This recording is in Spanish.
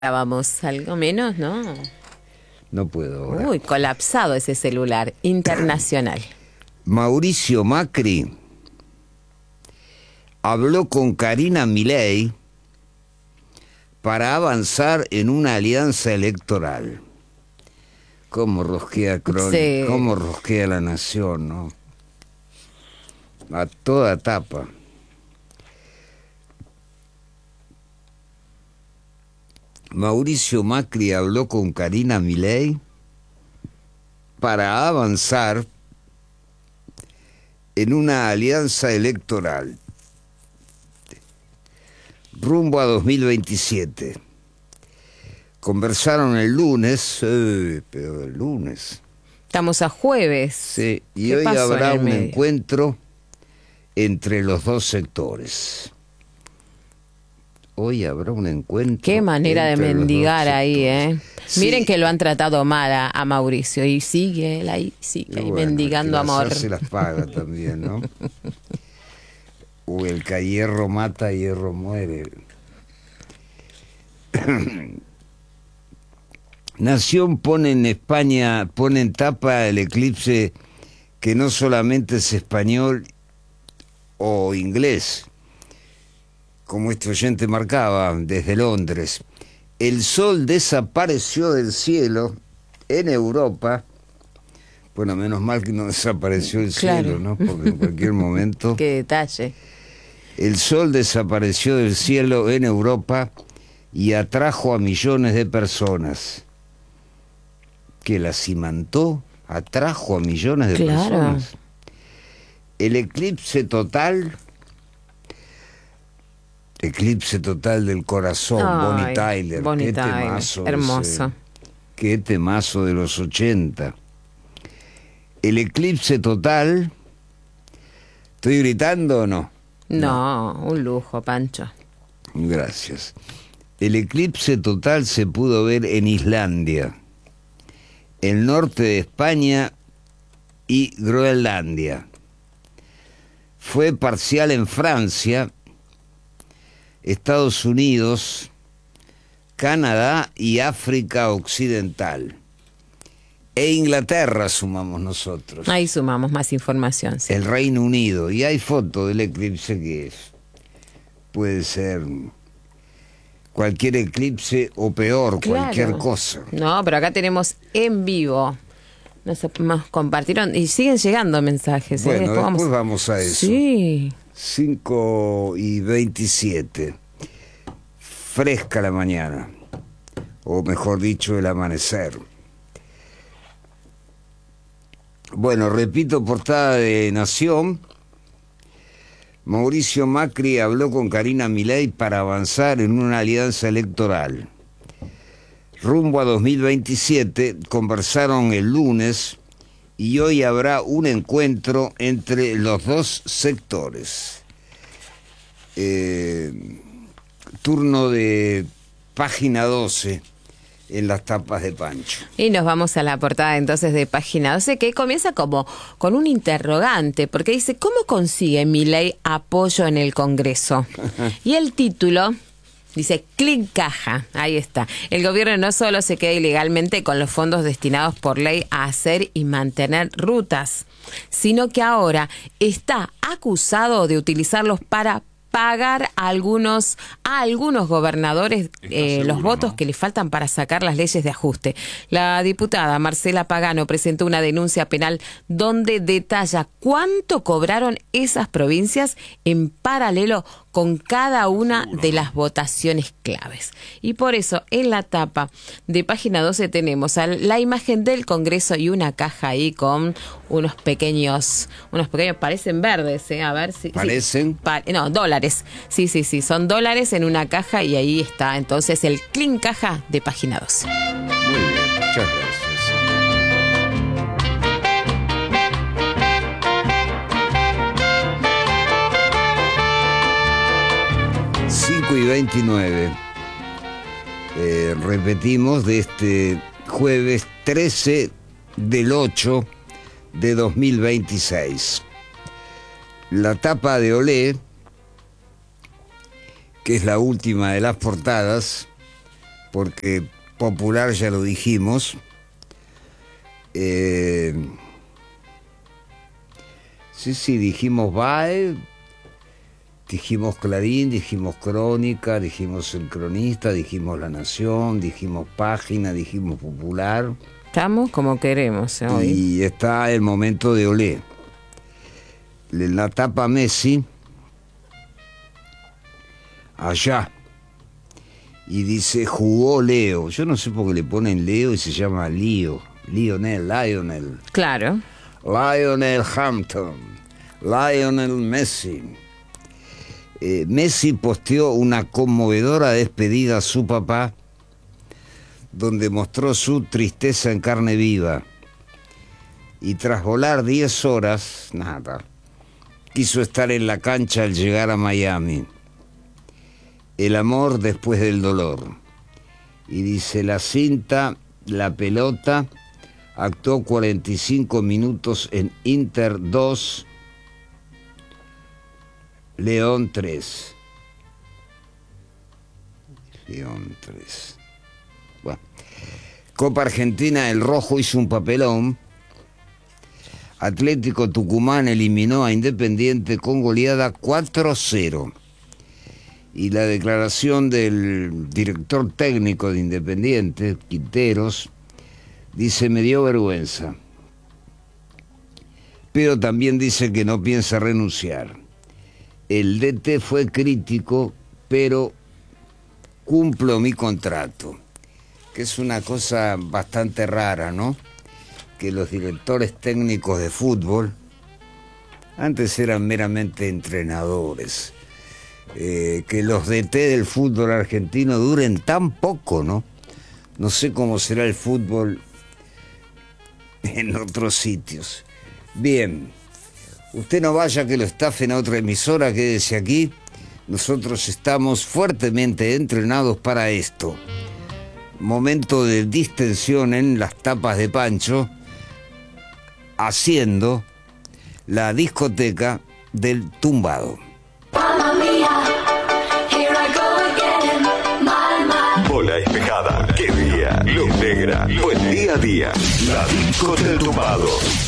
Vamos, algo menos, ¿no? No puedo ahora. Uy, colapsado ese celular internacional. Mauricio Macri habló con Karina Milei para avanzar en una alianza electoral. Cómo rosquea Crónica, Sí. cómo rosquea La Nación, ¿no? A toda tapa. Mauricio Macri habló con Karina Milei para avanzar en una alianza electoral rumbo a 2027. Conversaron el lunes, pero el lunes. Estamos a jueves. Sí, y ¿Qué hoy pasó habrá en el un medio? encuentro entre los dos sectores. Hoy habrá un encuentro. Qué manera de entre los dos mendigar ahí, sectores. Sí. Miren que lo han tratado mal a Mauricio y sigue él ahí, Y ahí bueno, mendigando el que las amor. hace las paga también, ¿no? O el que a hierro mata, hierro muere. Nación pone en España, pone en tapa el eclipse que no solamente es español o inglés, como este oyente marcaba desde Londres. El sol desapareció del cielo en Europa. Bueno, menos mal que no desapareció el Claro. cielo, ¿no? Porque en cualquier momento... Qué detalle. El sol desapareció del cielo en Europa y atrajo a millones de personas. Que las imantó, atrajo a millones de Claro. personas. El eclipse total del corazón, Ay, Bonnie Tyler. Bonnie Qué Tyler, temazo hermoso. ese. Qué temazo de los 80. El eclipse total. ¿Estoy gritando o no? No, un lujo, Pancho. Gracias. El eclipse total se pudo ver en Islandia, el norte de España y Groenlandia. Fue parcial en Francia, Estados Unidos, Canadá y África Occidental. E Inglaterra sumamos nosotros. Ahí sumamos más información. Sí. El Reino Unido. Y hay foto del eclipse que puede ser cualquier eclipse o peor, Claro. cualquier cosa. No, pero acá tenemos en vivo. Nos compartieron y siguen llegando mensajes. Bueno, después vamos a eso. Sí. 5:27. Fresca la mañana. O mejor dicho, el amanecer. Bueno, repito, portada de Nación. Mauricio Macri habló con Karina Milei para avanzar en una alianza electoral. Rumbo a 2027, conversaron el lunes y hoy habrá un encuentro entre los dos sectores. Turno de página 12 en las tapas de Pancho. Y nos vamos a la portada entonces de Página 12, que comienza como con un interrogante, porque dice, ¿cómo consigue Milei apoyo en el Congreso? Y el título dice, clic caja, ahí está. El gobierno no solo se queda ilegalmente con los fondos destinados por ley a hacer y mantener rutas, sino que ahora está acusado de utilizarlos para pagar a algunos gobernadores los votos que le faltan para sacar las leyes de ajuste. La diputada Marcela Pagano presentó una denuncia penal donde detalla cuánto cobraron esas provincias en paralelo con cada una de las votaciones claves. Y por eso en la tapa de Página 12 tenemos la imagen del Congreso y una caja ahí con unos pequeños, parecen verdes, a ver si... ¿Parecen? No, dólares. Sí, son dólares en una caja y ahí está entonces el clean caja de Página 12. Muy bien, muchas gracias. Cinco y 29. Repetimos de este jueves 13 del 8 de 2026. La tapa de Olé, que es la última de las portadas, porque popular ya lo dijimos. Sí, dijimos BAE, dijimos Clarín, dijimos Crónica, dijimos El Cronista, dijimos La Nación, dijimos Página, dijimos Popular. Estamos como queremos hoy. Y está el momento de Olé. En la tapa Messi, allá, y dice jugó Leo. Yo no sé por qué le ponen Leo y se llama Lionel. Claro. Lionel Hampton, Lionel Messi. Messi posteó una conmovedora despedida a su papá, donde mostró su tristeza en carne viva. Y tras volar 10 horas, nada, quiso estar en la cancha al llegar a Miami. El amor después del dolor. Y dice, la cinta, la pelota, actuó 45 minutos en Inter 2, León 3. León 3. Bueno. Copa Argentina, el rojo hizo un papelón. Atlético Tucumán eliminó a Independiente con goleada 4-0. Y la declaración del director técnico de Independiente, Quinteros, dice, me dio vergüenza. Pero también dice que no piensa renunciar. El DT fue crítico, pero cumplo mi contrato. Que es una cosa bastante rara, ¿no? Que los directores técnicos de fútbol antes eran meramente entrenadores. Que los DT del fútbol argentino duren tan poco, ¿no? No sé cómo será el fútbol en otros sitios. Bien, usted no vaya que lo estafen a otra emisora, quédese aquí. Nosotros estamos fuertemente entrenados para esto. Momento de distensión en las tapas de Pancho, haciendo la discoteca del tumbado. Bola Espejada, qué día, luz negra, buen día a día. La disco del tumbado.